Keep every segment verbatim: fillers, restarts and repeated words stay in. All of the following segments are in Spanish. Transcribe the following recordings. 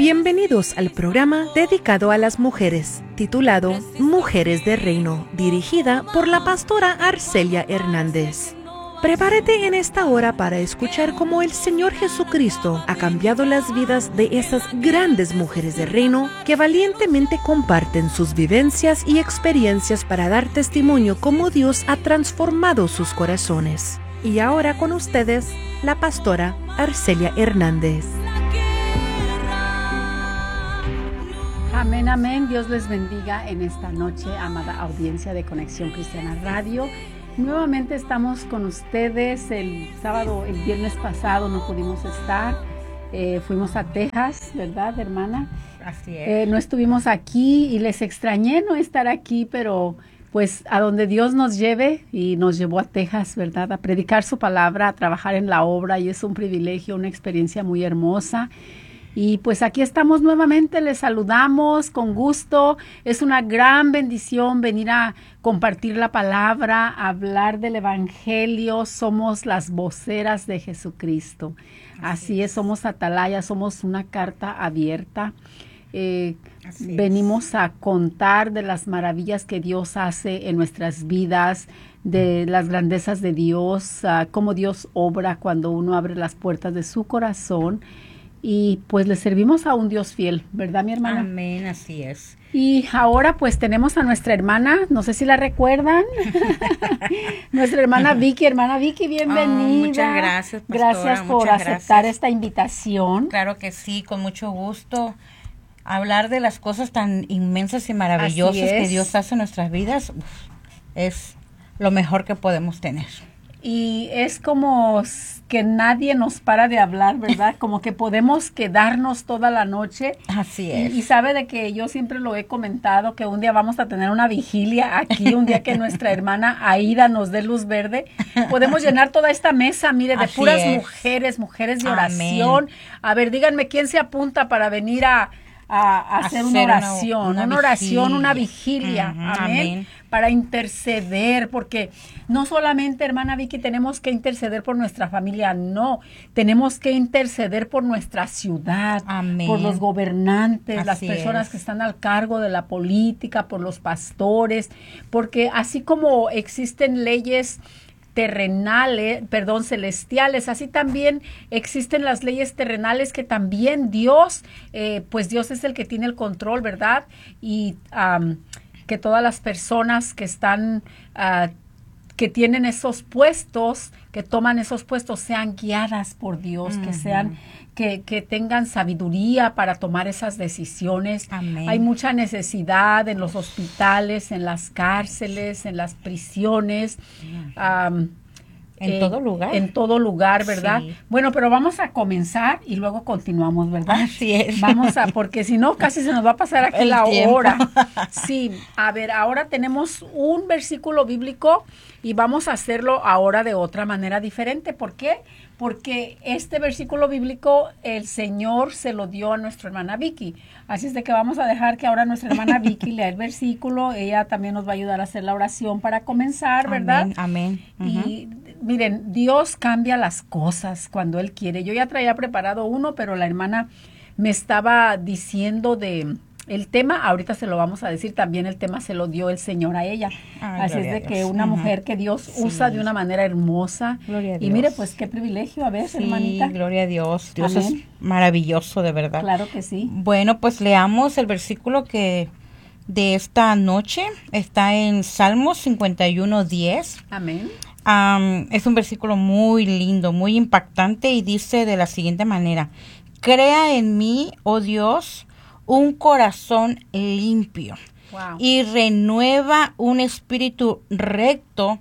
Bienvenidos al programa dedicado a las mujeres, titulado Mujeres de Reino, dirigida por la pastora Arcelia Hernández. Prepárate en esta hora para escuchar cómo el Señor Jesucristo ha cambiado las vidas de esas grandes mujeres de reino que valientemente comparten sus vivencias y experiencias para dar testimonio cómo Dios ha transformado sus corazones. Y ahora con ustedes, la pastora Arcelia Hernández. Amén, amén. Dios les bendiga en esta noche, amada audiencia de Conexión Cristiana Radio. Nuevamente estamos con ustedes. El sábado, el viernes pasado no pudimos estar. Eh, fuimos a Texas, ¿verdad, hermana? Así es. Eh, no estuvimos aquí y les extrañé no estar aquí, pero pues a donde Dios nos lleve, y nos llevó a Texas, ¿verdad? A predicar su palabra, a trabajar en la obra, y es un privilegio, una experiencia muy hermosa. Y pues aquí estamos nuevamente, les saludamos con gusto. Es una gran bendición venir a compartir la palabra, a hablar del evangelio. Somos las voceras de Jesucristo. Así, Así es, somos atalaya, somos una carta abierta. Eh, venimos a contar de las maravillas que Dios hace en nuestras vidas, de las grandezas de Dios, uh, cómo Dios obra cuando uno abre las puertas de su corazón. Y pues le servimos a un Dios fiel, ¿verdad, mi hermana? Amén, así es. Y ahora pues tenemos a nuestra hermana, no sé si la recuerdan, nuestra hermana Vicky. Hermana Vicky, bienvenida. Oh, muchas gracias, pastora. Gracias por muchas aceptar gracias. esta invitación. Claro que sí, con mucho gusto. Hablar de las cosas tan inmensas y maravillosas que Dios hace en nuestras vidas, uf, es lo mejor que podemos tener. Y es como que nadie nos para de hablar, ¿verdad? Como que podemos quedarnos toda la noche. Así es. Y, y sabe de que yo siempre lo he comentado, que un día vamos a tener una vigilia aquí, un día que nuestra hermana Aida nos dé luz verde. Podemos llenar toda esta mesa, mire, de Así puras es. mujeres, mujeres de Amén. oración. A ver, díganme, ¿quién se apunta para venir a, a, a hacer, hacer una oración? Una, una, una oración, vigilia. una vigilia. Uh-huh. Amén. Amén. Para interceder, porque no solamente, hermana Vicky, tenemos que interceder por nuestra familia, no, tenemos que interceder por nuestra ciudad, Amén. Por los gobernantes, Así las personas es. que están al cargo de la política, por los pastores, porque así como existen leyes terrenales, perdón, celestiales, así también existen las leyes terrenales que también Dios, eh, pues Dios es el que tiene el control, ¿verdad? Y um, que todas las personas que están, uh, que tienen esos puestos, que toman esos puestos, sean guiadas por Dios, uh-huh. que sean, que, que tengan sabiduría para tomar esas decisiones. Amén. Hay mucha necesidad en los hospitales, en las cárceles, en las prisiones, uh-huh. um, En eh, todo lugar. En todo lugar, ¿verdad? Sí. Bueno, pero vamos a comenzar y luego continuamos, ¿verdad? Así es. Vamos a, porque si no, casi se nos va a pasar aquí El la tiempo. hora. Sí, a ver, ahora tenemos un versículo bíblico y vamos a hacerlo ahora de otra manera diferente. ¿Por qué? Porque este versículo bíblico el Señor se lo dio a nuestra hermana Vicky. Así es de que vamos a dejar que ahora nuestra hermana Vicky lea el versículo. Ella también nos va a ayudar a hacer la oración para comenzar, ¿verdad? Amén, amén. Uh-huh. Y miren, Dios cambia las cosas cuando Él quiere. Yo ya traía preparado uno, pero la hermana me estaba diciendo de el tema, ahorita se lo vamos a decir, también el tema se lo dio el Señor a ella. Ay, así es de que una uh-huh. mujer que Dios sí. usa de una manera hermosa. Gloria a Dios. Y mire, pues qué privilegio, a ver, sí, hermanita. Gloria a Dios. Dios Amén. Es maravilloso, de verdad. Claro que sí. Bueno, pues leamos el versículo que de esta noche está en Salmos cincuenta y uno, diez. Amén. Um, es un versículo muy lindo, muy impactante y dice de la siguiente manera: crea en mí, oh Dios, un corazón limpio. Wow. Y renueva un espíritu recto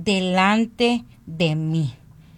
delante de mí.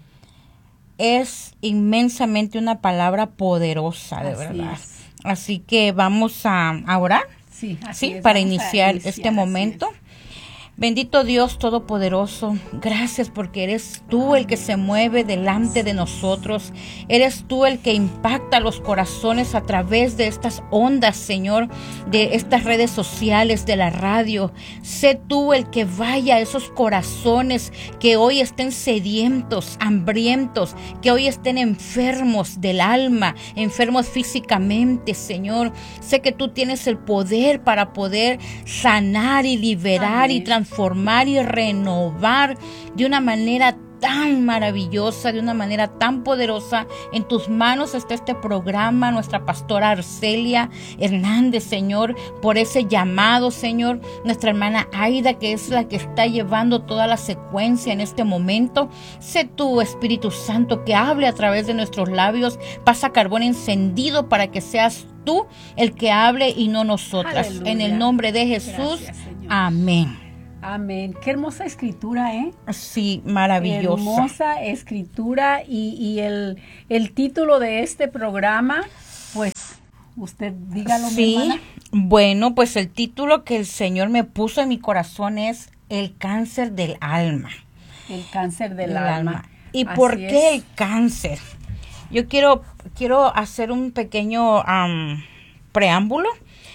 Es inmensamente una palabra poderosa, de así verdad. Es. Así que vamos a, a orar. Sí, así ¿sí? es, Para vamos iniciar, iniciar este momento. Bendito Dios Todopoderoso, gracias porque eres tú el que se mueve delante de nosotros. Eres tú el que impacta los corazones a través de estas ondas, Señor, de estas redes sociales, de la radio. Sé tú el que vaya a esos corazones que hoy estén sedientos, hambrientos, que hoy estén enfermos del alma, enfermos físicamente, Señor. Sé que tú tienes el poder para poder sanar y liberar Amén. Y transformar. transformar y renovar de una manera tan maravillosa, de una manera tan poderosa. En tus manos está este programa, nuestra pastora Arcelia Hernández, Señor, por ese llamado, Señor, nuestra hermana Aida, que es la que está llevando toda la secuencia en este momento. Sé tú, Espíritu Santo, que hable a través de nuestros labios, pasa carbón encendido para que seas tú el que hable y no nosotras. Aleluya. En el nombre de Jesús, gracias, amén. Amén. Qué hermosa escritura, ¿eh? Sí, maravillosa. Hermosa escritura y, y el, el título de este programa, pues, usted dígalo, sí, mi hermana. Bueno, pues el título que el Señor me puso en mi corazón es El cáncer del alma. El cáncer del el alma. alma. ¿Y Así por qué es. el cáncer? Yo quiero, quiero hacer un pequeño um, preámbulo.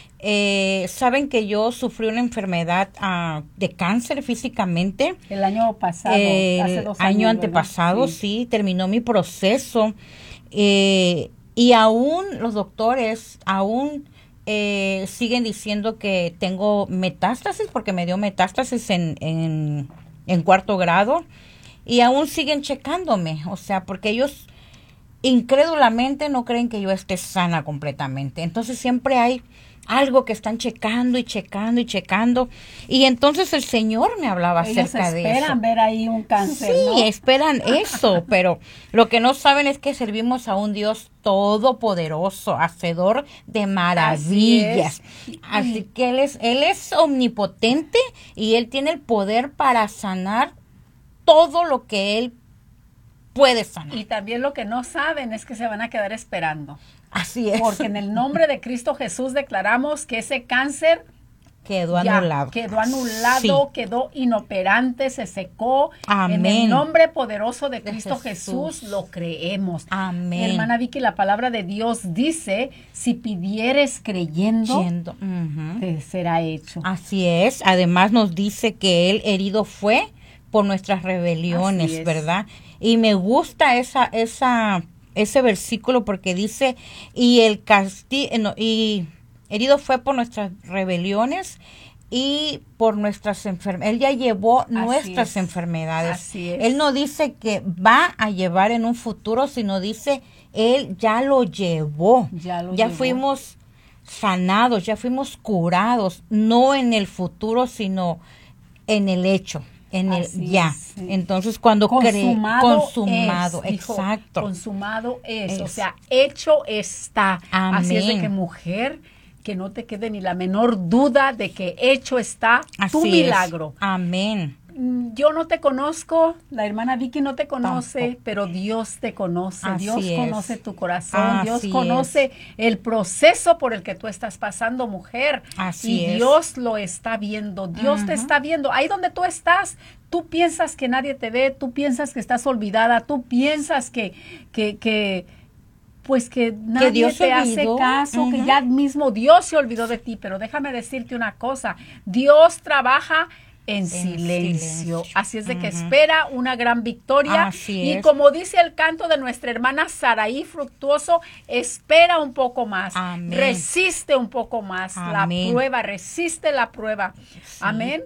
Eh, saben que yo sufrí una enfermedad uh, de cáncer físicamente. El año pasado, el hace dos año años, antepasado, sí. sí, terminó mi proceso. Eh, y aún los doctores, aún eh, siguen diciendo que tengo metástasis, porque me dio metástasis en, en, en cuarto grado. Y aún siguen checándome, o sea, porque ellos incrédulamente no creen que yo esté sana completamente. Entonces siempre hay algo que están checando y checando y checando. Y entonces el Señor me hablaba Ellos acerca de eso. esperan ver ahí un cáncer, Sí, ¿no? esperan eso, pero lo que no saben es que servimos a un Dios todopoderoso, hacedor de maravillas. Así, Así que Él es, Él es omnipotente y Él tiene el poder para sanar todo lo que Él puede sanar. Y también lo que no saben es que se van a quedar esperando. Así es. Porque en el nombre de Cristo Jesús declaramos que ese cáncer quedó ya anulado. Quedó anulado, sí. Quedó inoperante, se secó. Amén. En el nombre poderoso de Cristo de Jesús. Jesús lo creemos. Amén. Hermana Vicky, la palabra de Dios dice, si pidieres creyendo, Yendo. Uh-huh. te será hecho. Así es. Además nos dice que Él herido fue por nuestras rebeliones, ¿verdad? Y me gusta esa, esa, ese versículo porque dice, y el castigo, no, y herido fue por nuestras rebeliones y por nuestras enfermedades. Él ya llevó Así nuestras es. enfermedades. Así es. Él no dice que va a llevar en un futuro, sino dice, Él ya lo llevó. Ya lo ya llevó. fuimos sanados, ya fuimos curados, no en el futuro, sino en el hecho. En el Así ya. Es, sí. Entonces, cuando consumado cree, consumado, es, dijo, exacto. Consumado es, es, o sea, hecho está. Amén. Así es de que, mujer, que no te quede ni la menor duda de que hecho está Así tu milagro. Es. Amén. Yo no te conozco, la hermana Vicky no te conoce, Tampoco. Pero Dios te conoce, Así Dios es. conoce tu corazón, Así Dios conoce es. el proceso por el que tú estás pasando, mujer. Así y es. Dios lo está viendo, Dios uh-huh. te está viendo. Ahí donde tú estás, tú piensas que nadie te ve, tú piensas que estás olvidada, tú piensas que, que, que pues que nadie que Dios te hace caso, uh-huh. que ya mismo Dios se olvidó de ti. Pero déjame decirte una cosa, Dios trabaja En, en silencio. silencio. Así es de uh-huh. que espera una gran victoria. Así y es. como dice el canto de nuestra hermana Saraí Fructuoso, espera un poco más. Amén. Resiste un poco más. Amén. La prueba, resiste la prueba. Sí. Amén.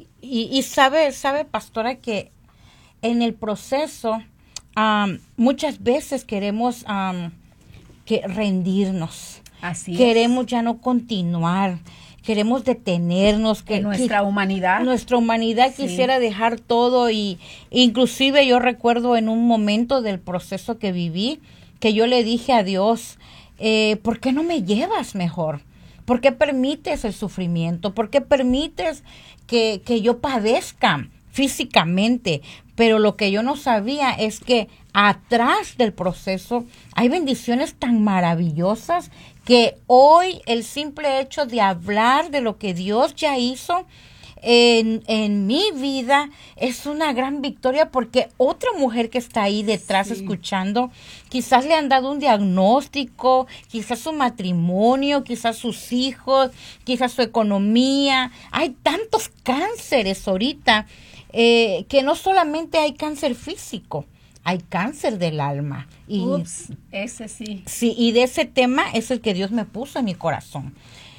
Y, y sabe, sabe, pastora, que en el proceso um, muchas veces queremos um, que rendirnos. Así queremos es. ya no continuar. Queremos detenernos. Que, en nuestra que, humanidad. Nuestra humanidad sí. quisiera dejar todo y inclusive yo recuerdo en un momento del proceso que viví que yo le dije a Dios, eh, ¿por qué no me llevas mejor? ¿Por qué permites el sufrimiento? ¿Por qué permites que, que yo padezca físicamente? Pero lo que yo no sabía es que atrás del proceso hay bendiciones tan maravillosas que hoy el simple hecho de hablar de lo que Dios ya hizo en, en mi vida es una gran victoria porque otra mujer que está ahí detrás Sí. escuchando, quizás le han dado un diagnóstico, quizás su matrimonio, quizás sus hijos, quizás su economía. Hay tantos cánceres ahorita eh, que no solamente hay cáncer físico, hay cáncer del alma. Y, Ups, ese sí. sí, y de ese tema es el que Dios me puso en mi corazón.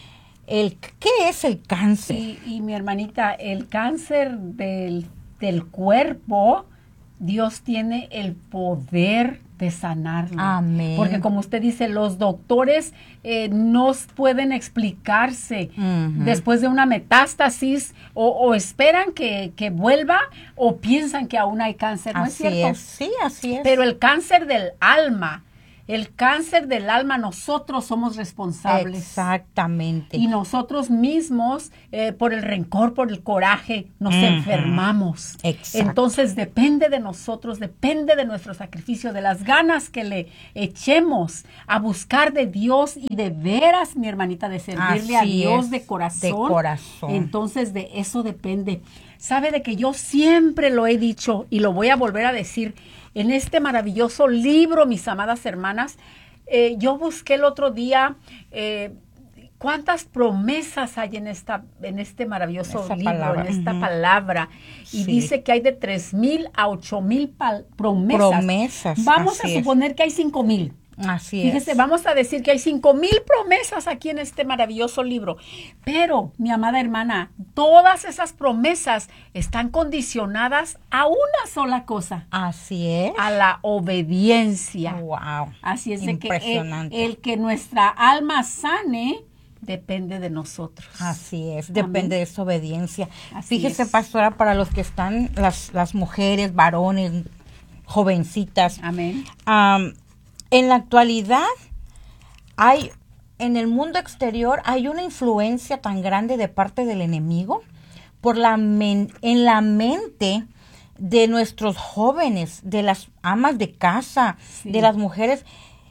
El, ¿qué es el cáncer? Y, y mi hermanita, el cáncer del, del cuerpo, Dios tiene el poder de sanarlo. Amén. Porque como usted dice, los doctores eh, no pueden explicarse Ujú. después de una metástasis o, o esperan que, que vuelva o piensan que aún hay cáncer. ¿No es Así cierto? es, sí, así es. Pero el cáncer del alma, el cáncer del alma, nosotros somos responsables. Exactamente. Y nosotros mismos, eh, por el rencor, por el coraje, nos Ujú. enfermamos. Exacto. Entonces depende de nosotros, depende de nuestro sacrificio, de las ganas que le echemos a buscar de Dios y de veras, mi hermanita, de servirle a Así Dios es, de corazón. de corazón. Entonces de eso depende. Sabe de que yo siempre lo he dicho y lo voy a volver a decir en este maravilloso libro, mis amadas hermanas. Eh, yo busqué el otro día eh, cuántas promesas hay en esta, en este maravilloso Esa libro, palabra. en esta Ujú. palabra. Y Sí. dice que hay de tres mil a ocho mil promesas. Promesas, Vamos así a es. suponer que hay cinco mil. Así Fíjese, es. vamos a decir que hay cinco mil promesas aquí en este maravilloso libro. Pero, mi amada hermana, todas esas promesas están condicionadas a una sola cosa, Así es. a la obediencia. Wow. Así es de que el, Impresionante. el que nuestra alma sane depende de nosotros. Así es, Amén. depende de su obediencia. Así Fíjese, es. pastora, para los que están, las, las mujeres, varones, jovencitas, Amén. am, en la actualidad hay, en el mundo exterior, hay una influencia tan grande de parte del enemigo por la men- en la mente de nuestros jóvenes, de las amas de casa, Sí. de las mujeres.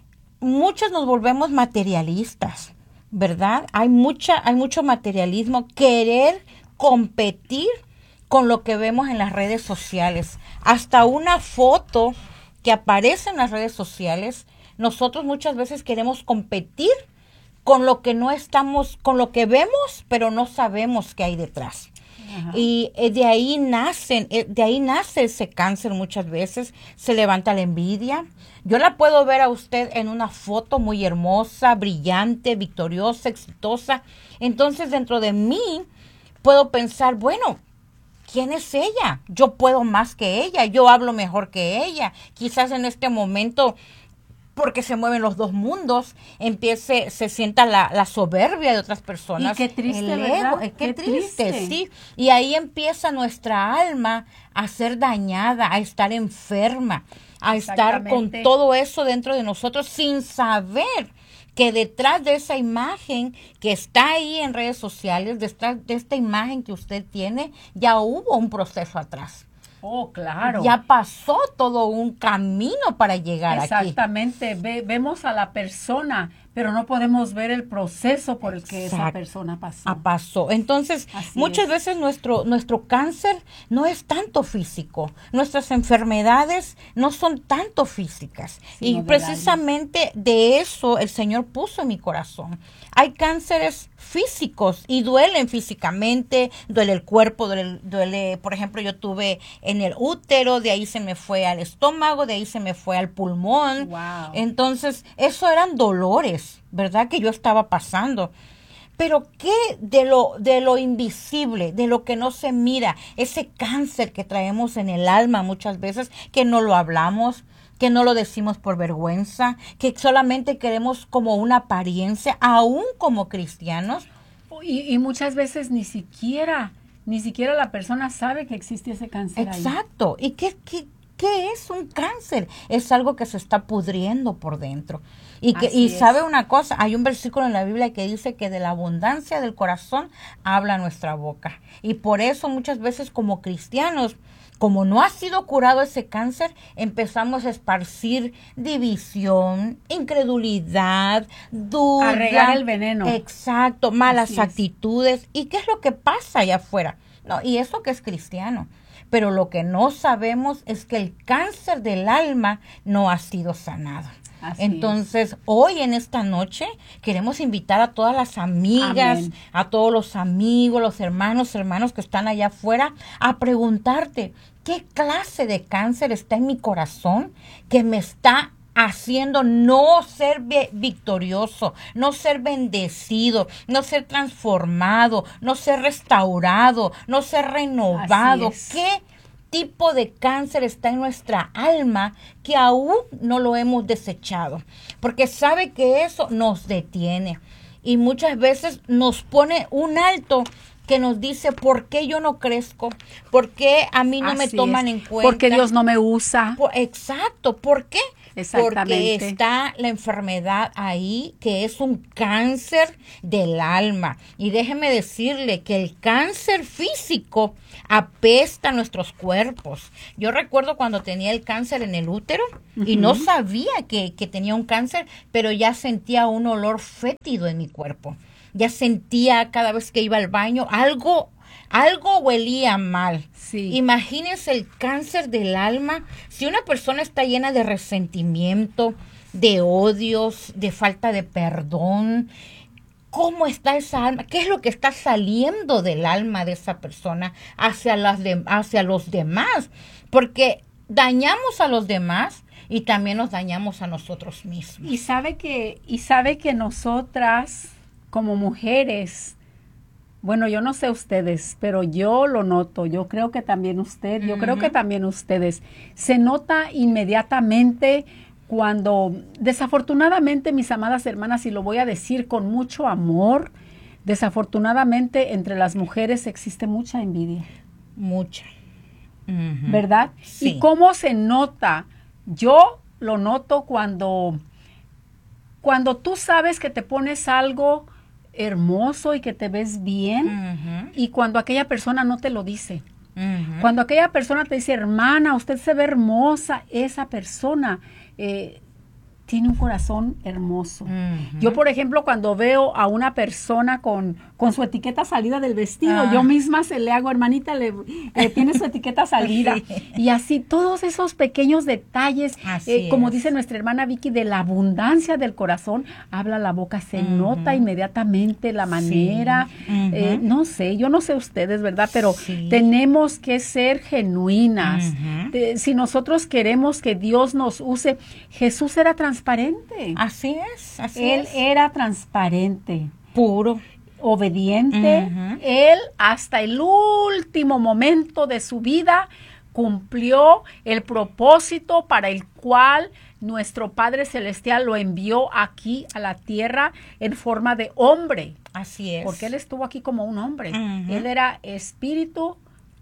Muchos nos volvemos materialistas, ¿verdad? Hay mucha, hay mucho materialismo, querer competir con lo que vemos en las redes sociales. Hasta una foto que aparece en las redes sociales, nosotros muchas veces queremos competir con lo que no estamos, con lo que vemos, pero no sabemos qué hay detrás. Ajá. Y eh, de ahí nacen, eh, de ahí nace ese cáncer muchas veces, se levanta la envidia. Yo la puedo ver a usted en una foto muy hermosa, brillante, victoriosa, exitosa. Entonces dentro de mí puedo pensar, bueno, ¿quién es ella? Yo puedo más que ella, yo hablo mejor que ella. Quizás en este momento, porque se mueven los dos mundos, empiece, se sienta la, la soberbia de otras personas. Y qué triste, el ¿verdad? ego, eh, qué, Qué triste, triste. sí. Y ahí empieza nuestra alma a ser dañada, a estar enferma, a estar con Exactamente. todo eso dentro de nosotros sin saber que detrás de esa imagen que está ahí en redes sociales, detrás de esta imagen que usted tiene, ya hubo un proceso atrás. Oh, claro. Ya pasó todo un camino para llegar aquí. Exactamente. Ve- vemos a la persona, pero no podemos ver el proceso por el que esa Exacto. persona pasó. Ah, pasó. Entonces, Así muchas es. veces nuestro, nuestro cáncer no es tanto físico. Nuestras enfermedades no son tanto físicas. Sino y del precisamente de eso el Señor puso en mi corazón. Hay cánceres físicos y duelen físicamente, duele el cuerpo, duele, duele, por ejemplo, yo tuve en el útero, de ahí se me fue al estómago, de ahí se me fue al pulmón. Wow. Entonces, eso eran dolores, ¿verdad? Que yo estaba pasando. Pero qué de lo, de lo invisible, de lo que no se mira, ese cáncer que traemos en el alma muchas veces, que no lo hablamos, que no lo decimos por vergüenza, que solamente queremos como una apariencia, aún como cristianos. Y, y muchas veces ni siquiera, ni siquiera la persona sabe que existe ese cáncer ahí. Exacto. ¿Y qué, qué, qué es un cáncer? Es algo que se está pudriendo por dentro. Y, que, Así y es. sabe una cosa, hay un versículo en la Biblia que dice que de la abundancia del corazón habla nuestra boca. Y por eso muchas veces como cristianos, como no ha sido curado ese cáncer, empezamos a esparcir división, incredulidad, duda. A regar el veneno. Exacto, malas Así es. actitudes. ¿Y qué es lo que pasa allá afuera? No, y eso que es cristiano. Pero lo que no sabemos es que el cáncer del alma no ha sido sanado. Así Entonces, es. hoy en esta noche queremos invitar a todas las amigas, Amén. a todos los amigos, los hermanos, hermanos que están allá afuera, a preguntarte, ¿qué clase de cáncer está en mi corazón que me está haciendo no ser victorioso, no ser bendecido, no ser transformado, no ser restaurado, no ser renovado? ¿Qué tipo de cáncer está en nuestra alma que aún no lo hemos desechado? Porque sabe que eso nos detiene y muchas veces nos pone un alto que nos dice, ¿por qué yo no crezco? ¿Por qué a mí no Así me toman es. en cuenta? ¿Por qué Dios no me usa? Por, exacto, ¿por qué? Exactamente. Porque está la enfermedad ahí, que es un cáncer del alma. Y déjeme decirle que el cáncer físico apesta nuestros cuerpos. Yo recuerdo cuando tenía el cáncer en el útero uh-huh. y no sabía que, que tenía un cáncer, pero ya sentía un olor fétido en mi cuerpo. Ya sentía cada vez que iba al baño algo, algo huelía mal. Sí. Imagínense el cáncer del alma. Si una persona está llena de resentimiento, de odios, de falta de perdón, ¿cómo está esa alma? ¿Qué es lo que está saliendo del alma de esa persona hacia, las de, hacia los demás? Porque dañamos a los demás y también nos dañamos a nosotros mismos. Y sabe que, y sabe que nosotras, como mujeres, bueno, yo no sé ustedes, pero yo lo noto, yo creo que también usted, yo uh-huh. creo que también ustedes, se nota inmediatamente cuando, desafortunadamente, mis amadas hermanas, y lo voy a decir con mucho amor, desafortunadamente entre las mujeres existe mucha envidia. Mucha. Uh-huh. ¿Verdad? Sí. ¿Y cómo se nota? Yo lo noto cuando, cuando tú sabes que te pones algo hermoso y que te ves bien uh-huh. y cuando aquella persona no te lo dice. Uh-huh. Cuando aquella persona te dice, hermana, usted se ve hermosa, esa persona eh, tiene un corazón hermoso. Uh-huh. Yo, por ejemplo, cuando veo a una persona con, con su etiqueta salida del vestido, uh-huh. yo misma se le hago, hermanita, le, le tiene su etiqueta salida. Sí. Y así, todos esos pequeños detalles, eh, como dice nuestra hermana Vicky, de la abundancia del corazón, habla la boca, se uh-huh. nota inmediatamente la manera. Sí. Uh-huh. eh, no sé, yo no sé ustedes, ¿verdad? Pero sí. tenemos que ser genuinas. Uh-huh. De, si nosotros queremos que Dios nos use, Jesús era transparente. Transparente. Así es, así Él es. era transparente. Puro. Obediente. Uh-huh. Él hasta el último momento de su vida cumplió el propósito para el cual nuestro Padre Celestial lo envió aquí a la tierra en forma de hombre. Así es. Porque Él estuvo aquí como un hombre. Uh-huh. Él era espíritu,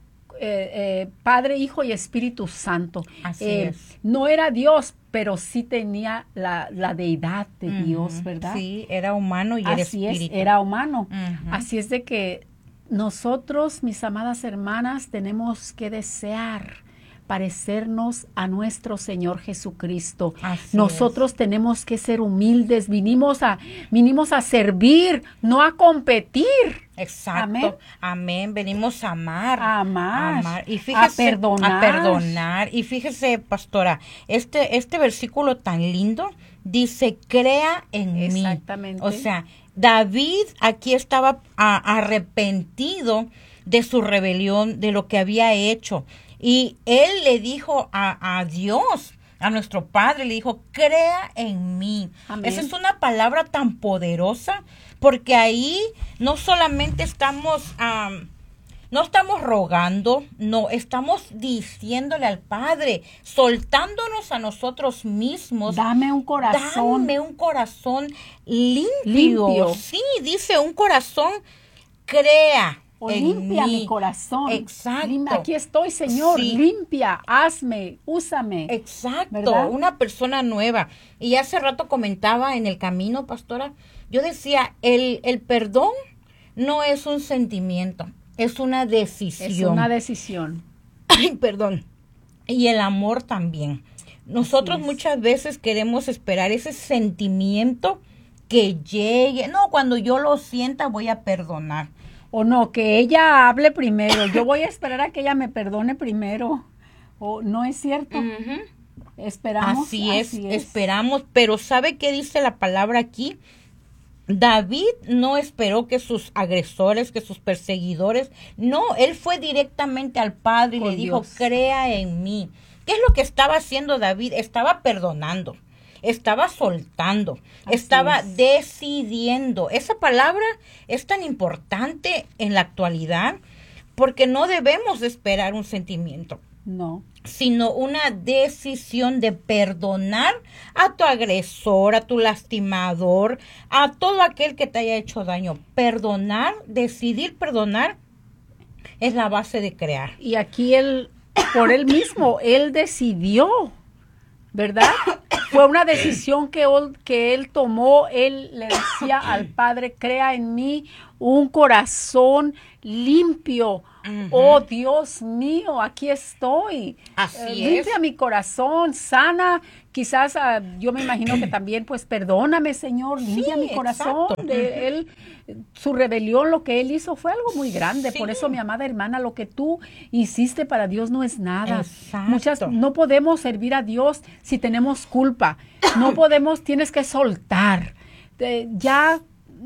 eh, eh, Padre, Hijo y Espíritu Santo. Así eh, es. No era Dios, pero sí tenía la, la deidad de uh-huh. Dios, ¿verdad? Sí, era humano y era Así espíritu. es, era humano. Uh-huh. Así es de que nosotros, mis amadas hermanas, tenemos que desear parecernos a nuestro Señor Jesucristo. Así Nosotros es. tenemos que ser humildes, vinimos a, vinimos a servir, no a competir. Exacto. Amén. Amén. Venimos a amar. A amar. A amar. Y fíjese, a perdonar. A perdonar. Y fíjese, pastora, este, este versículo tan lindo dice, crea en mí. Exactamente. O sea, David aquí estaba a, arrepentido de su rebelión, de lo que había hecho. Y él le dijo a, a Dios, a nuestro Padre, le dijo, crea en mí. Amén. Esa es una palabra tan poderosa, porque ahí no solamente estamos, um, no estamos rogando, no, estamos diciéndole al Padre, soltándonos a nosotros mismos. Dame un corazón. Dame un corazón limpio. Limpio. Sí, dice un corazón, crea. O limpia mi corazón. Exacto. Lim- Aquí estoy, Señor. Sí. Limpia, hazme, úsame. Exacto. ¿Verdad? Una persona nueva. Y hace rato comentaba en el camino, pastora, yo decía, el, el perdón no es un sentimiento, es una decisión. Es una decisión. Ay, perdón. Y el amor también. Nosotros muchas veces queremos esperar ese sentimiento que llegue. No, cuando yo lo sienta voy a perdonar. O no, que ella hable primero. Yo voy a esperar a que ella me perdone primero. O no es cierto. Ujú. Esperamos. Así es, así es. esperamos, pero ¿sabe qué dice la palabra aquí? David no esperó que sus agresores, que sus perseguidores, no, él fue directamente al Padre y Con le dijo, Dios. crea en mí. ¿Qué es lo que estaba haciendo David? Estaba perdonando, estaba soltando, Así estaba es. decidiendo. Esa palabra es tan importante en la actualidad porque no debemos de esperar un sentimiento, No. sino una decisión de perdonar a tu agresor, a tu lastimador, a todo aquel que te haya hecho daño. Perdonar, decidir perdonar, es la base de crear. Y aquí él, por él mismo, él decidió, ¿verdad? Fue una decisión que él, que él tomó. Él le decía al Padre, crea en mí un corazón limpio. Ujú. Oh, Dios mío, aquí estoy. Así Eh, es. limpia mi corazón, sana. Quizás ah, yo me imagino que también, pues, perdóname, Señor, limpia Sí, mi corazón. exacto. De él, su rebelión, lo que él hizo fue algo muy grande. Sí. Por eso, mi amada hermana, lo que tú hiciste para Dios no es nada. Exacto. Muchas, no podemos servir a Dios si tenemos culpa. No podemos, tienes que soltar. Eh, ya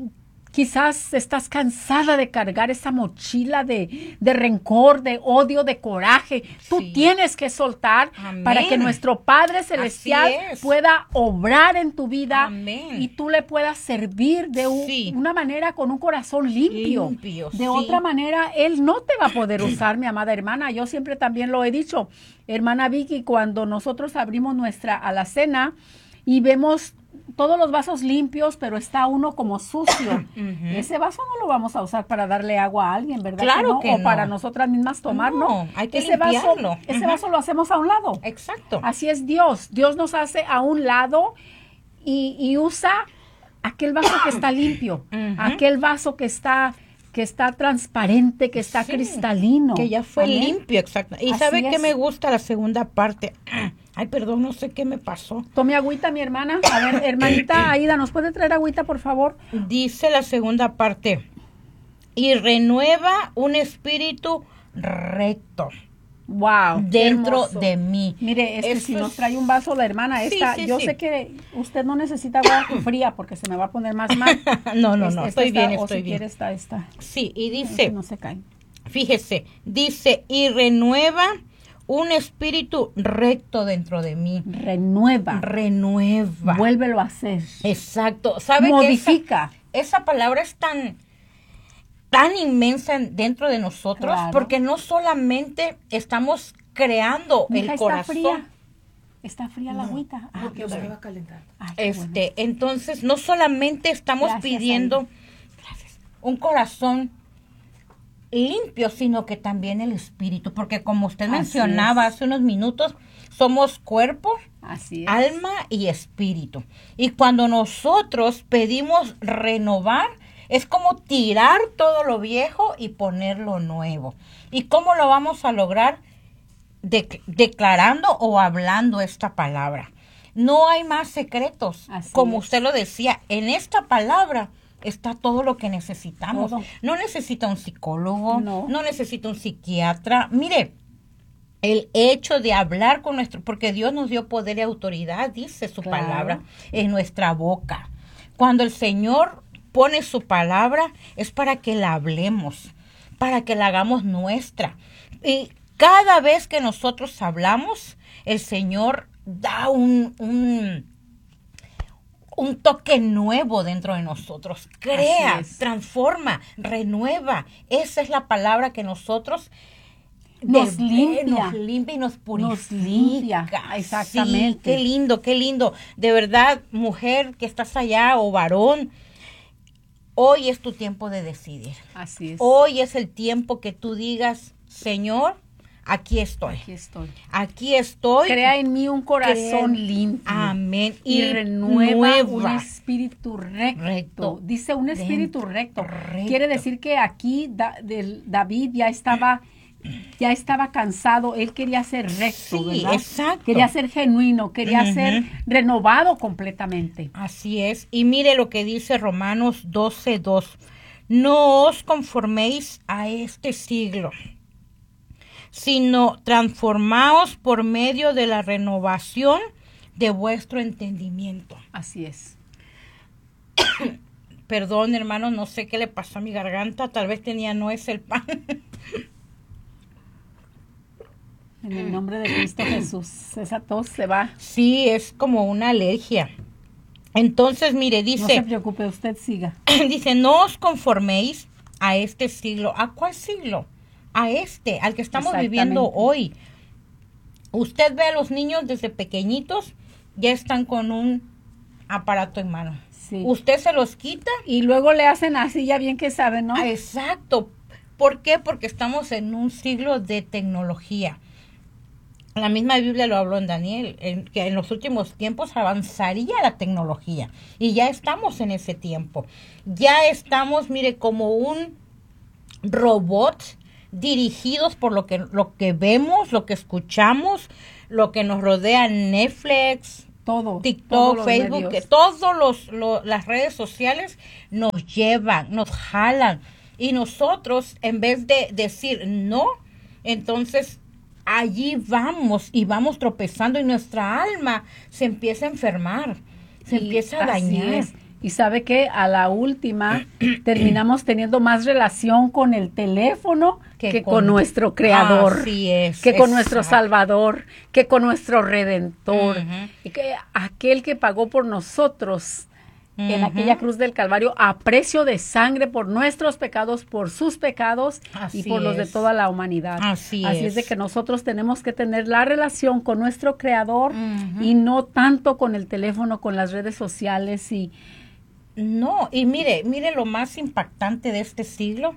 quizás estás cansada de cargar esa mochila de, de rencor, de odio, de coraje. Tú Sí. tienes que soltar Amén. para que nuestro Padre Celestial es. pueda obrar en tu vida Amén. y tú le puedas servir de un- Sí. una manera con un corazón limpio. Limpio, de sí. otra manera, Él no te va a poder usar, mi amada hermana. Yo siempre también lo he dicho, hermana Vicky, cuando nosotros abrimos nuestra alacena y vemos todos los vasos limpios, pero está uno como sucio. Ujú. Ese vaso no lo vamos a usar para darle agua a alguien, ¿verdad? Claro no? que O no. para nosotras mismas tomar, ¿no? No, hay que ese vaso, limpiarlo. ese Ujú. vaso lo hacemos a un lado. Exacto. Así es Dios. Dios nos hace a un lado y, y usa aquel vaso que está limpio, Ujú. aquel vaso que está que está transparente, que está Sí, cristalino. Que ya fue Amén. limpio, exacto. Y Así ¿sabe qué es. me gusta la segunda parte? Ay, perdón, no sé qué me pasó. Tome agüita, mi hermana. A ver, hermanita Aida, ¿nos puede traer agüita, por favor? Dice la segunda parte, y renueva un espíritu recto Wow. qué dentro hermoso. de mí. Mire, este, Eso si nos es- trae un vaso la hermana, Sí, esta, sí, yo sí. sé que usted no necesita agua fría porque se me va a poner más mal. No, no, Este- no, esta estoy está- bien, o estoy si bien. quiere esta, esta. Sí, y Este dice, no se cae. fíjese, dice, y renueva un espíritu recto dentro de mí. Renueva. Renueva. Vuélvelo a hacer. Exacto. ¿Sabe que esa, Modifica. esa palabra es tan, tan inmensa en- dentro de nosotros? Claro. Porque no solamente estamos creando Mija, el está corazón. fría. Está fría la agüita. Ah, qué No se bueno. va a calentar. Ay, qué bueno. Este, entonces, no solamente estamos Gracias, pidiendo gracias, un corazón limpio, sino que también el espíritu, porque como usted Así mencionaba es. hace unos minutos, somos cuerpo, Así es. alma y espíritu. Y cuando nosotros pedimos renovar, es como tirar todo lo viejo y poner lo nuevo. ¿Y cómo lo vamos a lograr? De- declarando o hablando esta palabra. No hay más secretos. Así Como es. usted lo decía, en esta palabra está todo lo que necesitamos. Todo. No necesita un psicólogo, No. no necesita un psiquiatra. Mire, el hecho de hablar con nuestro, porque Dios nos dio poder y autoridad, dice su Claro. palabra, en nuestra boca. Cuando el Señor pone su palabra, es para que la hablemos, para que la hagamos nuestra. Y cada vez que nosotros hablamos, el Señor da un, un, un toque nuevo dentro de nosotros. Crea, Así es. transforma, renueva. Esa es la palabra que nosotros Nos de- limpia. nos limpia y nos purifica. Nos limpia, exactamente. Sí, qué lindo, qué lindo. De verdad, mujer que estás allá o varón, hoy es tu tiempo de decidir. Así es. Hoy es el tiempo que tú digas, Señor, aquí estoy. Aquí estoy. Aquí estoy. Crea en mí un corazón Crea- limpio. Amén. Y, renueva un nueva. espíritu recto. Recto. Dice un espíritu Dentro. recto. Recto. Quiere decir que aquí da- del- David ya estaba, ya estaba cansado. Él quería ser recto, Sí, ¿verdad? exacto. Quería ser genuino, quería Ujú. ser renovado completamente. Así es. Y mire lo que dice Romanos doce dos. no os conforméis a este siglo, sino transformaos por medio de la renovación de vuestro entendimiento. Así es. Perdón, hermano, no sé qué le pasó a mi garganta, tal vez tenía nuez el pan. En el nombre de Cristo Jesús, esa tos se va. Sí, es como una alergia. Entonces, mire, dice... No se preocupe, usted siga. Dice, no os conforméis a este siglo. ¿A cuál siglo? A este, al que estamos viviendo hoy. Usted ve a los niños desde pequeñitos, ya están con un aparato en mano. Sí. Usted se los quita. Y luego le hacen así, ya bien que saben, ¿no? Exacto. ¿Por qué? Porque estamos en un siglo de tecnología. La misma Biblia lo habló en Daniel, en, que en los últimos tiempos avanzaría la tecnología. Y ya estamos en ese tiempo. Ya estamos, mire, como un robot dirigidos por lo que, lo que vemos, lo que escuchamos, lo que nos rodea en Netflix, todo, TikTok, Facebook, que todos los, lo, las redes sociales nos llevan, nos jalan. Y nosotros, en vez de decir no, entonces allí vamos y vamos tropezando y nuestra alma se empieza a enfermar, se y empieza a dañar. Es. Y sabe que a la última terminamos teniendo más relación con el teléfono que, que con, con nuestro Creador, así es, que con exacto. nuestro Salvador, que con nuestro Redentor, uh-huh. y que aquel que pagó por nosotros uh-huh. en aquella cruz del Calvario a precio de sangre por nuestros pecados, por sus pecados así y por es. los de toda la humanidad. Así, así es. es de que nosotros tenemos que tener la relación con nuestro Creador uh-huh. y no tanto con el teléfono, con las redes sociales y no, y mire, mire lo más impactante de este siglo.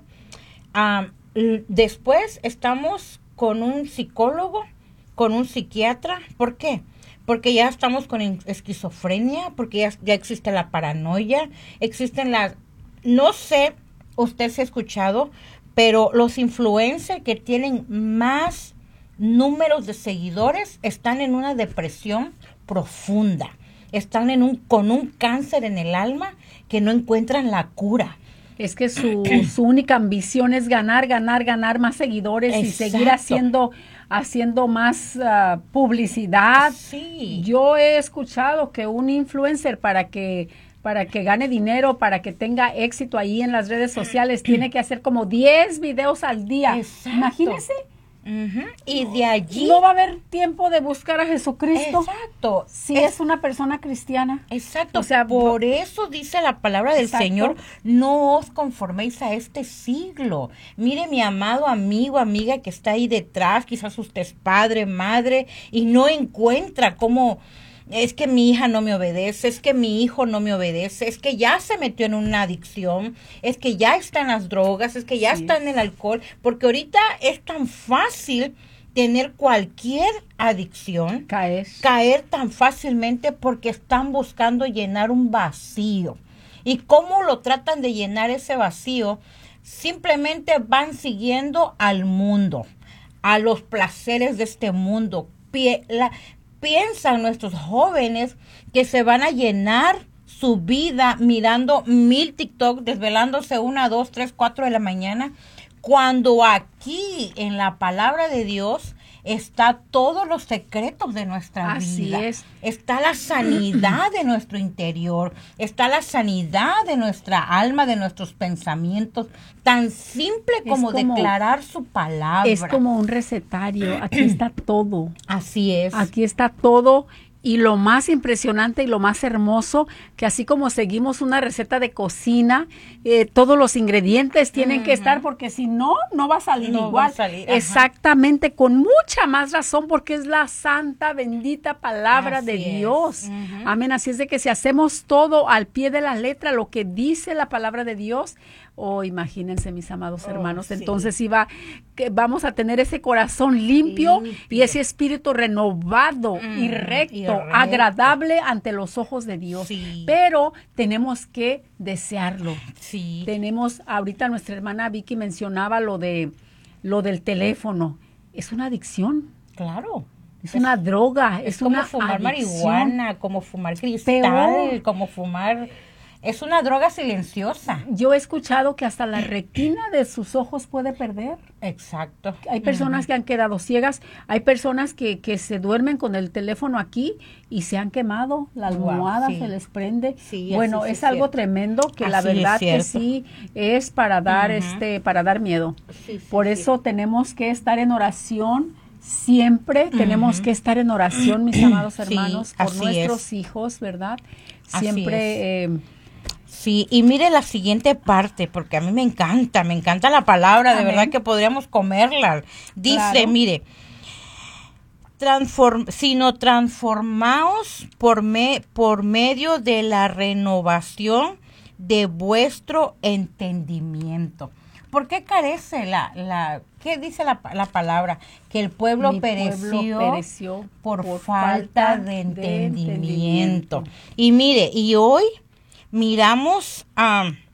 Um, después estamos con un psicólogo, con un psiquiatra. ¿Por qué? Porque ya estamos con esquizofrenia, porque ya, ya existe la paranoia, existen las... No sé, usted se ha escuchado, pero los influencers que tienen más números de seguidores están en una depresión profunda. Están en un, con un cáncer en el alma que no encuentran la cura. Es que su, su única ambición es ganar, ganar, ganar más seguidores. Exacto. Y seguir haciendo, haciendo más uh, publicidad. Sí. Yo he escuchado que un influencer para que, para que gane dinero, para que tenga éxito ahí en las redes sociales, tiene que hacer como diez videos al día. Exacto. Imagínese. Uh-huh. Y de allí no va a haber tiempo de buscar a Jesucristo. Exacto. Si es, es una persona cristiana. Exacto. O sea, por eso dice la palabra del exacto. Señor, no os conforméis a este siglo. Mire, mi amado amigo, amiga que está ahí detrás, quizás usted es padre, madre, y no encuentra cómo... Es que mi hija no me obedece, es que mi hijo no me obedece, es que ya se metió en una adicción, es que ya está en las drogas, es que ya sí. está en el alcohol, porque ahorita es tan fácil tener cualquier adicción, caer, caer tan fácilmente porque están buscando llenar un vacío. ¿Y cómo lo tratan de llenar ese vacío? Simplemente van siguiendo al mundo, a los placeres de este mundo. Pie, la, piensan nuestros jóvenes que se van a llenar su vida mirando mil TikTok, desvelándose una, dos, tres, cuatro de la mañana, cuando aquí en la palabra de Dios está todos los secretos de nuestra Así vida. Es. Está la sanidad de nuestro interior, está la sanidad de nuestra alma, de nuestros pensamientos, tan simple como, como declarar su palabra. Es como un recetario, aquí está todo. Así es. Aquí está todo. Y lo más impresionante y lo más hermoso, que así como seguimos una receta de cocina, eh, todos los ingredientes tienen uh-huh. que estar, porque si no, no va a salir no igual. Va a salir, exactamente, con mucha más razón, porque es la santa, bendita palabra así de Dios. Uh-huh. Amén. Así es de que si hacemos todo al pie de la letra, lo que dice la palabra de Dios, oh, imagínense, mis amados oh, hermanos, sí. entonces iba, que vamos a tener ese corazón limpio, limpio. y ese espíritu renovado mm, y, recto, y recto, agradable ante los ojos de Dios. Sí. Pero tenemos que desearlo. Sí. Tenemos, ahorita nuestra hermana Vicky mencionaba lo de lo del teléfono. Es una adicción. Claro. Es, es una droga, es, es como una fumar adicción. marihuana, como fumar cristal, Peor. como fumar Es una droga silenciosa. Yo he escuchado que hasta la retina de sus ojos puede perder. Exacto. Hay personas uh-huh. que han quedado ciegas, hay personas que, que se duermen con el teléfono aquí y se han quemado, la almohada wow, sí. se les prende. Sí, bueno, es, es algo cierto. tremendo que así la verdad que sí es para dar uh-huh. este para dar miedo. Sí, sí, Por sí. eso tenemos que estar en oración. Siempre uh-huh. tenemos que estar en oración, mis amados hermanos, sí, por nuestros es. hijos, ¿verdad? Siempre... Eh, sí, y mire la siguiente parte, porque a mí me encanta, me encanta la palabra, Amén. de verdad que podríamos comerla. Dice, claro. mire, transform, sino transformaos por, me, por medio de la renovación de vuestro entendimiento. ¿Por qué carece la, la qué dice la, la palabra? Que el pueblo, Mi pereció, pueblo pereció por, por falta, falta de, entendimiento. de entendimiento. Y mire, y hoy miramos a um,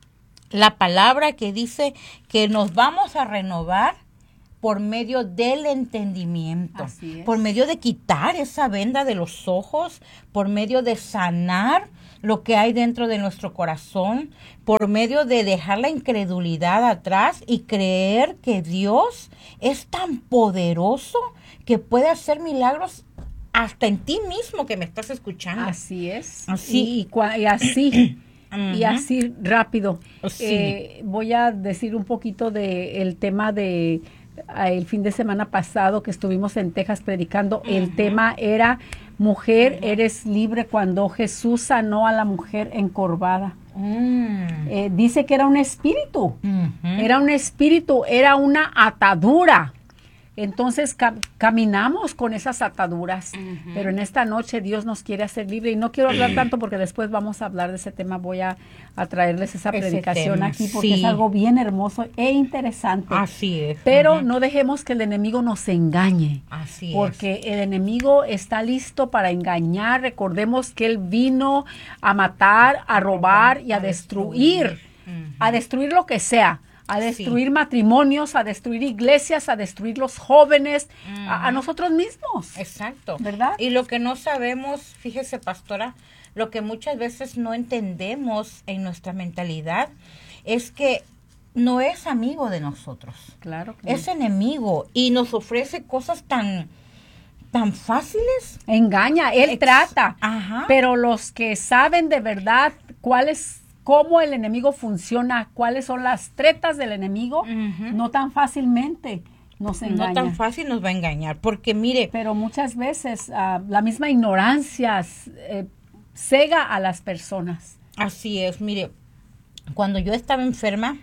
la palabra que dice que nos vamos a renovar por medio del entendimiento, por medio de quitar esa venda de los ojos, por medio de sanar lo que hay dentro de nuestro corazón, por medio de dejar la incredulidad atrás y creer que Dios es tan poderoso que puede hacer milagros hasta en ti mismo que me estás escuchando. Así es. Así. Y, y así. Uh-huh. Y así rápido. Sí. Eh, voy a decir un poquito de el tema de el fin de semana pasado que estuvimos en Texas predicando. Uh-huh. El tema era mujer, uh-huh. eres libre, cuando Jesús sanó a la mujer encorvada. Uh-huh. Eh, dice que era un espíritu. Uh-huh. Era un espíritu, era una atadura. Entonces cam- caminamos con esas ataduras, uh-huh. pero en esta noche Dios nos quiere hacer libre y no quiero hablar tanto porque después vamos a hablar de ese tema, voy a, a traerles esa ese predicación tema, aquí porque sí. es algo bien hermoso e interesante. Así es. Pero uh-huh. no dejemos que el enemigo nos engañe. Así porque es. el enemigo está listo para engañar. Recordemos que él vino a matar, a robar y a, a destruir, destruir. Uh-huh. a destruir lo que sea. A destruir sí. matrimonios, a destruir iglesias, a destruir los jóvenes, mm. a, a nosotros mismos. Exacto. ¿Verdad? Y lo que no sabemos, fíjese, pastora, lo que muchas veces no entendemos en nuestra mentalidad es que no es amigo de nosotros. Claro que es no. enemigo y nos ofrece cosas tan, tan fáciles. Engaña, él Ex- trata. Ajá. Pero los que saben de verdad cuál es cómo el enemigo funciona, cuáles son las tretas del enemigo, uh-huh. no tan fácilmente nos engaña. No tan fácil nos va a engañar, porque mire... Pero muchas veces uh, la misma ignorancia eh, cega a las personas. Así es, mire, cuando yo estaba enferma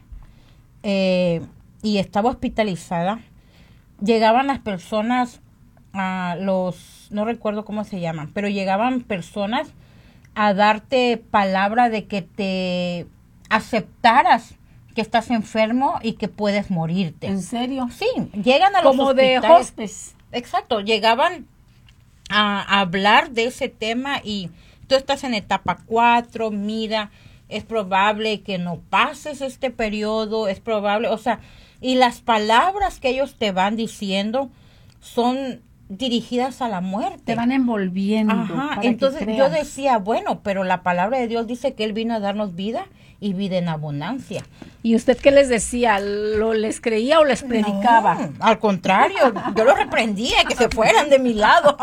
eh, y estaba hospitalizada, llegaban las personas, a uh, los, no recuerdo cómo se llaman, pero llegaban personas a darte palabra de que te aceptaras que estás enfermo y que puedes morirte. ¿En serio? Sí, llegan a los como hospitales. De hospice. Exacto, llegaban a, a hablar de ese tema y tú estás en etapa cuatro, mira, es probable que no pases este periodo, es probable, o sea, y las palabras que ellos te van diciendo son dirigidas a la muerte. Te van envolviendo. Ajá, entonces yo decía, bueno, pero la palabra de Dios dice que Él vino a darnos vida y vida en abundancia. ¿Y usted qué les decía? ¿Lo les creía o les predicaba? No, al contrario, yo los reprendía que se fueran de mi lado.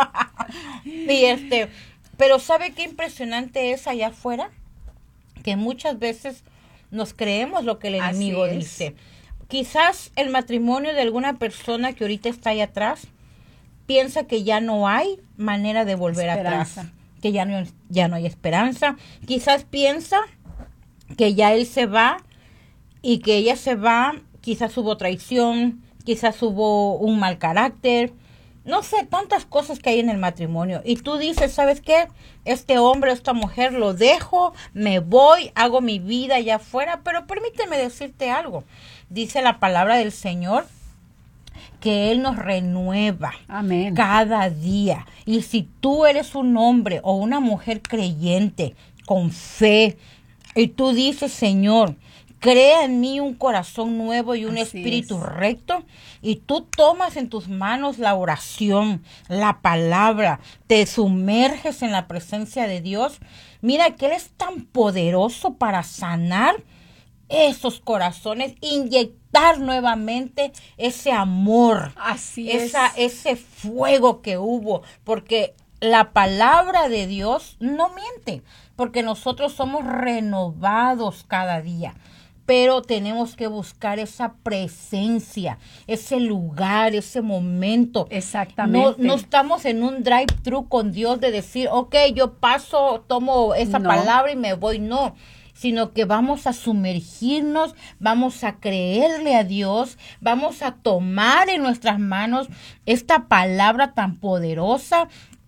Y este, pero ¿sabe qué impresionante es allá afuera? Que muchas veces nos creemos lo que el enemigo dice. Quizás el matrimonio de alguna persona que ahorita está ahí atrás piensa que ya no hay manera de volver esperanza. atrás, que ya no, ya no hay esperanza. Quizás piensa que ya él se va y que ella se va, quizás hubo traición, quizás hubo un mal carácter, no sé, tantas cosas que hay en el matrimonio. Y tú dices, ¿sabes qué? Este hombre, esta mujer, lo dejo, me voy, hago mi vida allá afuera, pero permíteme decirte algo. Dice la palabra del Señor que Él nos renueva Amén. cada día. Y si tú eres un hombre o una mujer creyente, con fe, y tú dices, Señor, crea en mí un corazón nuevo y un Así espíritu es. recto, y tú tomas en tus manos la oración, la palabra, te sumerges en la presencia de Dios, Mira que Él es tan poderoso para sanar esos corazones, inyectar nuevamente ese amor, Así esa, es. ese fuego que hubo, porque la palabra de Dios no miente, porque nosotros somos renovados cada día. Pero tenemos que buscar esa presencia, ese lugar, ese momento. Exactamente. No, no estamos en un drive-thru con Dios de decir, ok, yo paso, tomo esa No. palabra y me voy. No, sino que vamos a sumergirnos, vamos a creerle a Dios, vamos a tomar en nuestras manos esta palabra tan poderosa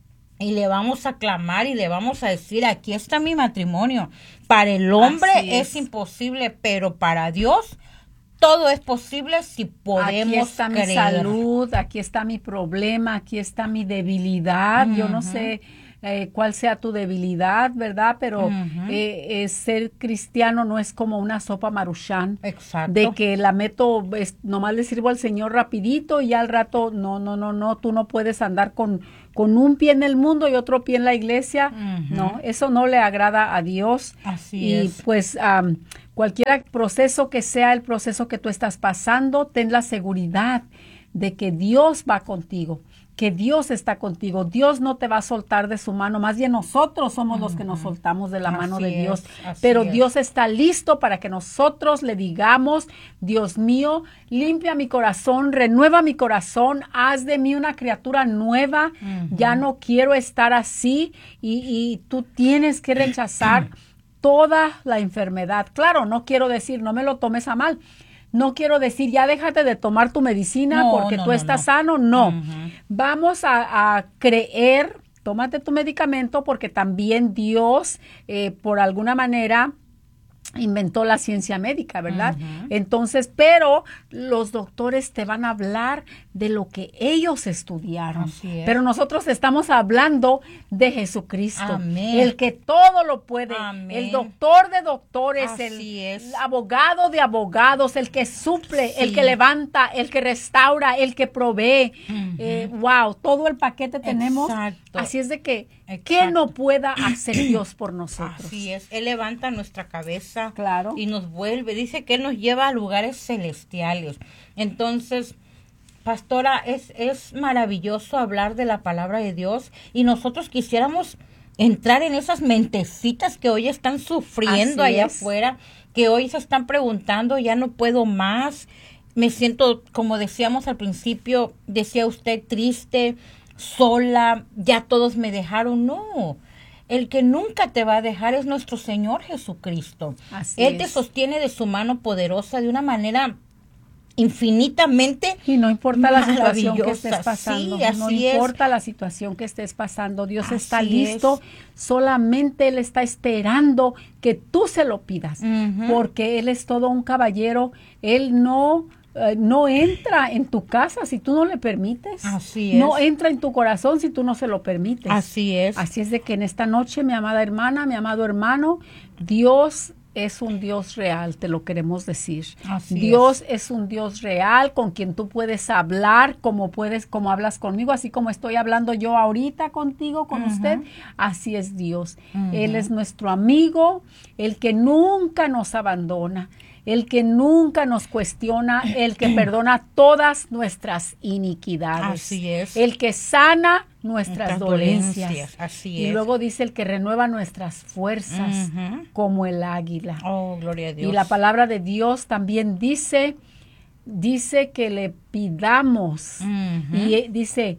y le vamos a clamar y le vamos a decir, aquí está mi matrimonio. Para el hombre es. es imposible, pero para Dios todo es posible si podemos Aquí está creer. mi salud, aquí está mi problema, aquí está mi debilidad. Uh-huh. Yo no sé eh, cuál sea tu debilidad, ¿verdad? Pero uh-huh. eh, eh, ser cristiano no es como una sopa Maruchan. Exacto. De que la meto, es, nomás le sirvo al Señor rapidito y al rato, no, no, no, no, tú no puedes andar con, con un pie en el mundo y otro pie en la iglesia. Uh-huh. No, eso no le agrada a Dios. Así y es. pues um, cualquier proceso que sea el proceso que tú estás pasando, ten la seguridad de que Dios va contigo, que Dios está contigo. Dios no te va a soltar de su mano, más bien nosotros somos uh-huh. los que nos soltamos de la así mano de es, Dios. así Pero es. Dios está listo para que nosotros le digamos, Dios mío, limpia mi corazón, renueva mi corazón, haz de mí una criatura nueva, uh-huh. ya no quiero estar así y, y tú tienes que rechazar toda la enfermedad. Claro, no quiero decir, no me lo tomes a mal. No quiero decir, ya déjate de tomar tu medicina no, porque no, tú no, estás no. sano. No, Uh-huh. vamos a, a creer, tómate tu medicamento porque también Dios, eh, por alguna manera, inventó la ciencia médica, ¿verdad? Uh-huh. Entonces, pero los doctores te van a hablar de lo que ellos estudiaron. Así es. Pero nosotros estamos hablando de Jesucristo, Amén. el que todo lo puede, Amén. el doctor de doctores, Así el es. abogado de abogados, el que suple, Sí. el que levanta, el que restaura, el que provee. Uh-huh. Eh, wow, todo el paquete tenemos. Exacto. Así es de que, Exacto. ¿qué no pueda hacer Dios por nosotros? Así es, Él levanta nuestra cabeza Claro. y nos vuelve, dice que Él nos lleva a lugares celestiales. Entonces, pastora, es, es maravilloso hablar de la palabra de Dios y nosotros quisiéramos entrar en esas mentecitas que hoy están sufriendo Así allá es. afuera, que hoy se están preguntando, ya no puedo más, me siento, como decíamos al principio, decía usted, triste, sola, ya todos me dejaron. No, el que nunca te va a dejar es nuestro Señor Jesucristo. Así Él es. te sostiene de su mano poderosa de una manera infinitamente Y no importa la situación que maravillosa. estés pasando, Sí, así no es. importa la situación que estés pasando, Dios Así está listo, es. solamente Él está esperando que tú se lo pidas, Ujú. porque Él es todo un caballero, Él no, eh, no entra en tu casa si tú no le permites, Así no es. entra en tu corazón si tú no se lo permites. Así es. Así es de que en esta noche, mi amada hermana, mi amado hermano, Dios es un Dios real, te lo queremos decir. Así Dios es. es un Dios real con quien tú puedes hablar como puedes, como hablas conmigo, así como estoy hablando yo ahorita contigo, con Ujú. usted, así es Dios. Ujú. Él es nuestro amigo, el que nunca nos abandona, el que nunca nos cuestiona, el que perdona todas nuestras iniquidades. Así es. El que sana nuestras, Nuestras dolencias. dolencias, así y es. luego dice el que renueva nuestras fuerzas Ujú. como el águila. Oh, gloria a Dios. Y la palabra de Dios también dice, dice que le pidamos. Ujú. Y eh, dice,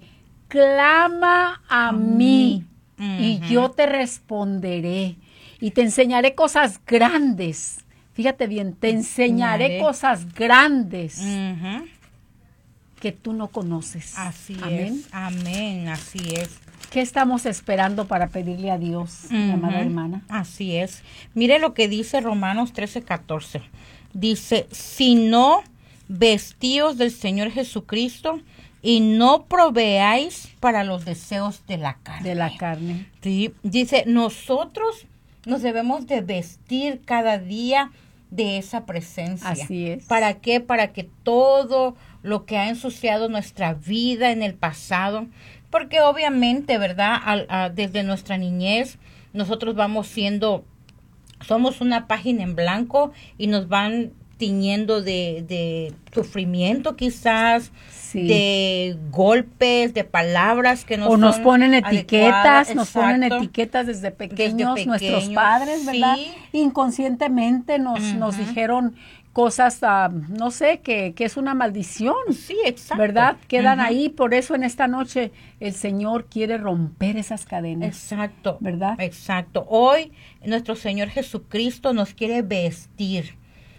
clama a mí y Ujú. yo te responderé y te enseñaré cosas grandes. Fíjate bien, te enseñaré Enseñaré. cosas grandes Ujú. que tú no conoces. Así Amén. es. Amén, así es. ¿Qué estamos esperando para pedirle a Dios, mi amada Ujú. hermana? Así es. Mire lo que dice Romanos trece, catorce. Dice, si no vestíos del Señor Jesucristo y no proveáis para los deseos de la carne. De la carne. Sí, dice, nosotros nos debemos de vestir cada día de esa presencia. Así es. ¿Para qué? Para que todo lo que ha ensuciado nuestra vida en el pasado, porque obviamente, ¿verdad? Al- a- desde nuestra niñez nosotros vamos siendo, somos una página en blanco y nos van tiñendo de, de sufrimiento quizás, sí. de golpes, de palabras que nos o nos son ponen etiquetas, nos exacto. ponen etiquetas desde pequeños, desde pequeños nuestros padres, ¿verdad? Sí. Inconscientemente nos, uh-huh. nos dijeron cosas, uh, no sé, que, que es una maldición. Sí, exacto. ¿Verdad? Quedan uh-huh. ahí, por eso en esta noche el Señor quiere romper esas cadenas. Exacto. ¿Verdad? Exacto. Hoy nuestro Señor Jesucristo nos quiere vestir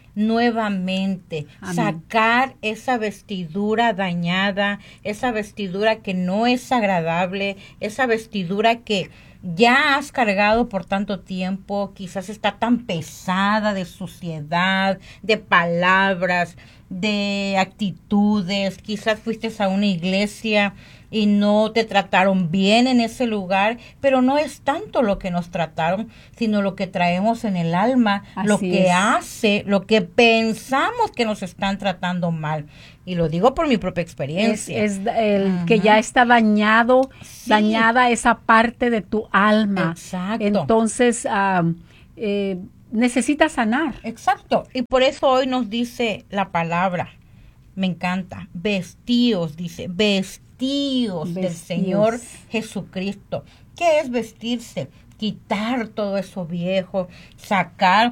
nuevamente, Amén. Sacar esa vestidura dañada, esa vestidura que no es agradable, esa vestidura que ya has cargado por tanto tiempo, quizás está tan pesada de suciedad, de palabras, de actitudes, quizás fuiste a una iglesia y no te trataron bien en ese lugar, pero no es tanto lo que nos trataron, sino lo que traemos en el alma, Así lo que es. hace, lo que pensamos que nos están tratando mal. Y lo digo por mi propia experiencia. Es, es el uh-huh. que ya está dañado, sí. dañada esa parte de tu alma. Exacto. Entonces, um, eh, necesitas sanar. Exacto. Y por eso hoy nos dice la palabra, me encanta, vestíos, dice, vestíos, vestíos del Señor Jesucristo. ¿Qué es vestirse? Quitar todo eso viejo, sacar.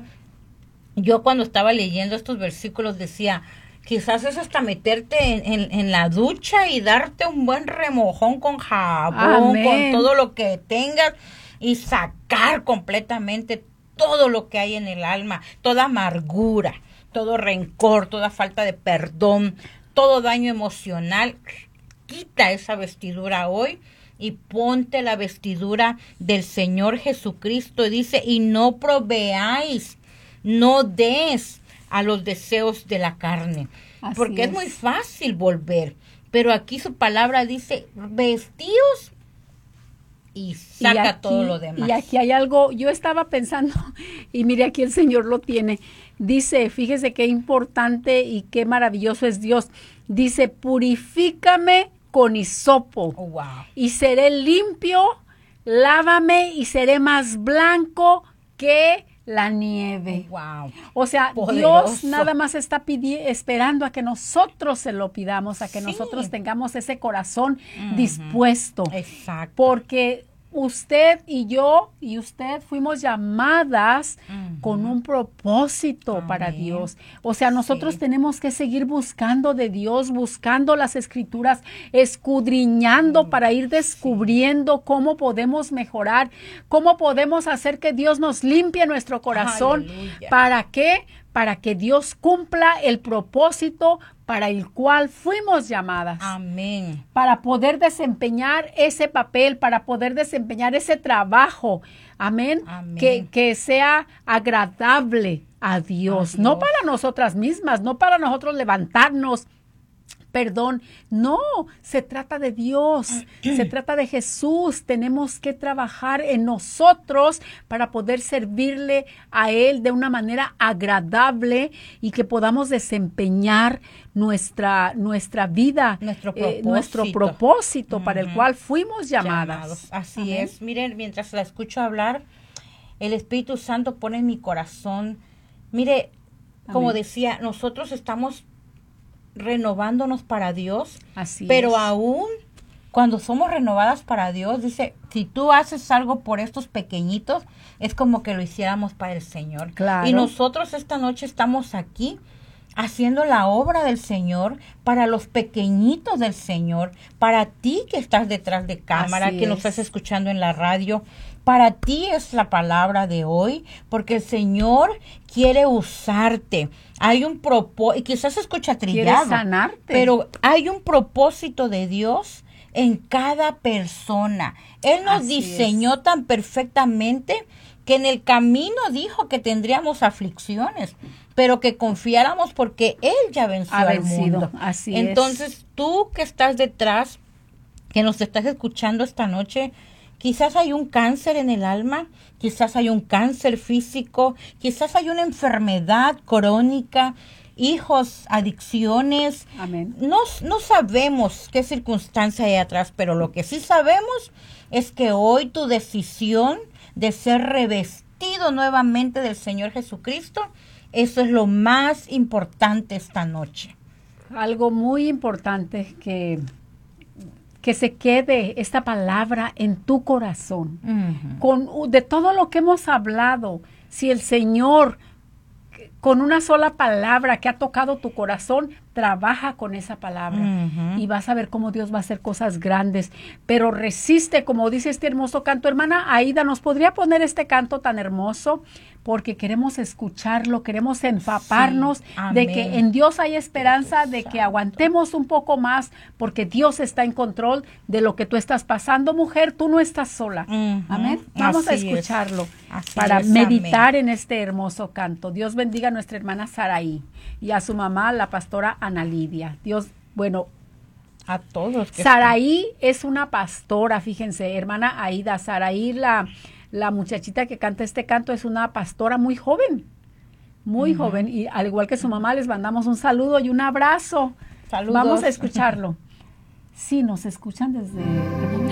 Yo cuando estaba leyendo estos versículos decía, quizás es hasta meterte en, en, en la ducha y darte un buen remojón con jabón, Amén. Con todo lo que tengas y sacar completamente todo lo que hay en el alma, toda amargura, todo rencor, toda falta de perdón, todo daño emocional. Quita esa vestidura hoy y ponte la vestidura del Señor Jesucristo. Dice, y no proveáis, no des a los deseos de la carne. Así porque es. es muy fácil volver. Pero aquí su palabra dice, vestíos y saca y aquí, todo lo demás. Y aquí hay algo, yo estaba pensando, y mire aquí el Señor lo tiene. Dice, fíjese qué importante y qué maravilloso es Dios. Dice, purifícame con hisopo oh, wow. y seré limpio, lávame y seré más blanco que la nieve. Oh, wow. O sea, Poderoso. Dios nada más está pidi- esperando a que nosotros se lo pidamos, a que sí. nosotros tengamos ese corazón uh-huh. dispuesto. Exacto. Porque usted y yo y usted fuimos llamadas uh-huh. con un propósito Amén. Para Dios. O sea, nosotros sí. tenemos que seguir buscando de Dios, buscando las escrituras, escudriñando uh-huh. para ir descubriendo sí. cómo podemos mejorar, cómo podemos hacer que Dios nos limpie nuestro corazón. Aleluya. ¿Para qué? Para que Dios cumpla el propósito para el cual fuimos llamadas. Amén. Para poder desempeñar ese papel, para poder desempeñar ese trabajo. Amén. Amén. Que, que sea agradable a Dios. a Dios. No para nosotras mismas, no para nosotros levantarnos. Perdón, no, se trata de Dios, se trata de Jesús. Tenemos que trabajar en nosotros para poder servirle a Él de una manera agradable y que podamos desempeñar nuestra, nuestra vida, nuestro propósito, eh, nuestro propósito uh-huh. para el cual fuimos llamadas. llamados. Así Amén. Es. Miren, mientras la escucho hablar, el Espíritu Santo pone en mi corazón. Mire, Amén. Como decía, nosotros estamos renovándonos para Dios, Así pero es. Aún cuando somos renovadas para Dios, dice, si tú haces algo por estos pequeñitos, es como que lo hiciéramos para el Señor. Claro. Y nosotros esta noche estamos aquí haciendo la obra del Señor para los pequeñitos del Señor, para ti que estás detrás de cámara, Así que es. Nos estás escuchando en la radio. Para ti es la palabra de hoy, porque el Señor quiere usarte. Hay un propósito, y quizás se escucha trillado, quiere sanarte, pero hay un propósito de Dios en cada persona. Él nos Así diseñó es. tan perfectamente que en el camino dijo que tendríamos aflicciones, pero que confiáramos porque Él ya venció Ha al vencido. mundo. Así Entonces, es. tú que estás detrás, que nos estás escuchando esta noche, quizás hay un cáncer en el alma, quizás hay un cáncer físico, quizás hay una enfermedad crónica, hijos, adicciones. Amén. No, no sabemos qué circunstancia hay atrás, pero lo que sí sabemos es que hoy tu decisión de ser revestido nuevamente del Señor Jesucristo. Eso es lo más importante esta noche. Algo muy importante que, que se quede esta palabra en tu corazón. Uh-huh. Con, de todo lo que hemos hablado, si el Señor, con una sola palabra que ha tocado tu corazón, trabaja con esa palabra uh-huh. y vas a ver cómo Dios va a hacer cosas grandes. Pero resiste, como dice este hermoso canto. Hermana Aida, ¿nos podría poner este canto tan hermoso? Porque queremos escucharlo, queremos empaparnos sí, de que en Dios hay esperanza, de que aguantemos un poco más, porque Dios está en control de lo que tú estás pasando, mujer, tú no estás sola. Uh-huh. Amén. Vamos Así a escucharlo para es, meditar amén. En este hermoso canto. Dios bendiga a nuestra hermana Saraí y a su mamá, la pastora Ana Lidia. Dios, bueno, a todos. Saraí es una pastora, fíjense, hermana Aida, Saraí la... La muchachita que canta este canto es una pastora muy joven, muy uh-huh. joven. Y al igual que su mamá, les mandamos un saludo y un abrazo. Saludos. Vamos a escucharlo. Sí, nos escuchan desde...